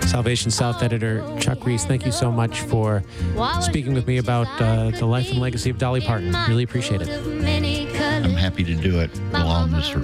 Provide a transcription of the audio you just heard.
Salvation South editor Chuck Reese, thank you so much for speaking with me about the life and legacy of Dolly Parton. Really appreciate it. I'm happy to do it along this